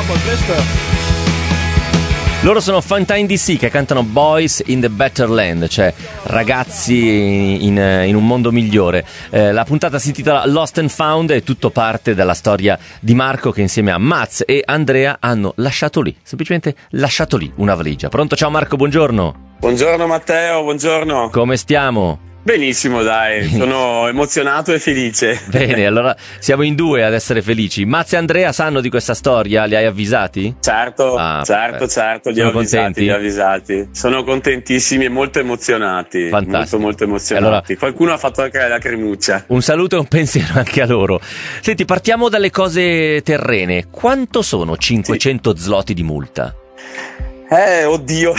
Loro sono Fountain DC che cantano Boys in the Better Land, cioè ragazzi in un mondo migliore. La puntata si intitola Lost and Found e tutto parte dalla storia di Marco che insieme a Maz e Andrea hanno lasciato lì, semplicemente lasciato lì una valigia. Pronto? Ciao Marco, buongiorno. Buongiorno Matteo, buongiorno. Come stiamo? Benissimo, dai, sono emozionato e felice. Bene, allora siamo in due ad essere felici. Maz e Andrea sanno di questa storia? Li hai avvisati? Certo, certo, li ho avvisati. Sono contentissimi e molto emozionati. Fantastico. Molto emozionati. Allora, qualcuno ha fatto anche la lacrimuccia. Un saluto e un pensiero anche a loro. Senti, partiamo dalle cose terrene. Quanto sono 500 zloty di multa? Oddio,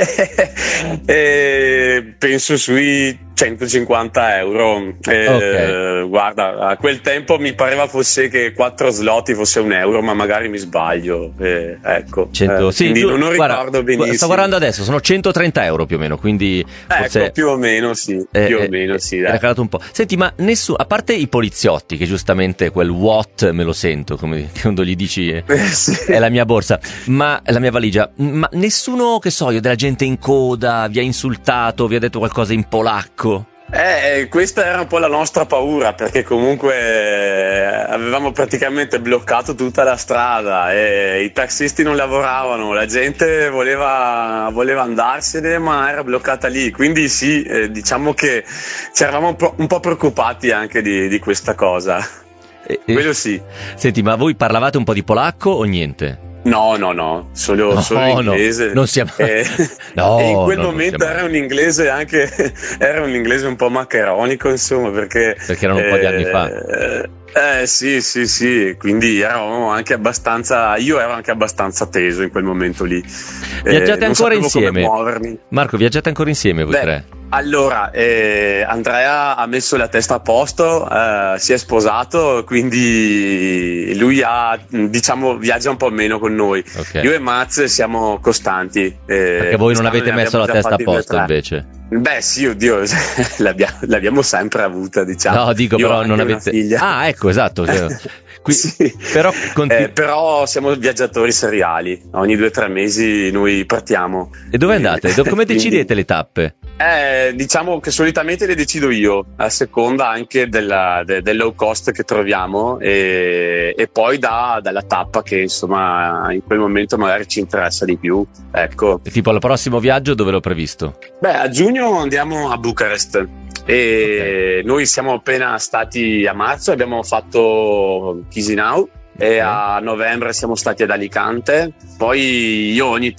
penso sui 150 euro. Okay. Guarda, a quel tempo mi pareva fosse che 4 zloty fosse un euro, ma magari mi sbaglio. Ecco, sì, quindi non ricordo benissimo. Sto guardando adesso, sono 130 euro più o meno, quindi forse, ecco, più o meno sì, dai. Era calato un po'. Senti, ma a parte i poliziotti, che giustamente quel what me lo sento, come quando gli dici sì. È la mia borsa, ma è la mia valigia, ma nessuno, che so io, della gente in coda vi ha insultato, vi ha detto qualcosa in polacco? Questa era un po' la nostra paura, perché comunque avevamo praticamente bloccato tutta la strada e i tassisti non lavoravano, la gente voleva andarsene ma era bloccata lì, quindi sì, diciamo che ci eravamo un po' preoccupati anche di questa cosa. Quello sì. Senti, ma voi parlavate un po' di polacco o niente? No, solo inglese. No, non siamo... e in quel momento era un inglese un po' maccheronico, insomma, perché erano un po' di anni fa. Sì, quindi eravamo anche abbastanza, io ero anche abbastanza teso in quel momento lì. Viaggiate ancora insieme? Come muovermi. Marco, viaggiate ancora insieme voi tre? Allora, Andrea ha messo la testa a posto, si è sposato, quindi lui viaggia un po' meno con noi. Okay. Io e Maz siamo costanti. Perché voi non avete messo la testa a posto invece? Beh sì, oddio, l'abbiamo sempre avuta, diciamo. No, dico, io però non avete... Figlia. Ah, ecco, esatto. Sì. Però siamo viaggiatori seriali, ogni 2 o 3 mesi noi partiamo. E dove andate? Come decidete le tappe? Diciamo che solitamente le decido io, a seconda anche del low cost che troviamo e poi dalla tappa che insomma in quel momento magari ci interessa di più, ecco. E tipo al prossimo viaggio dove l'ho previsto? Beh, a giugno andiamo a Bucarest e noi siamo appena stati a marzo, abbiamo fatto Chisinau. E a novembre siamo stati ad Alicante, poi io ogni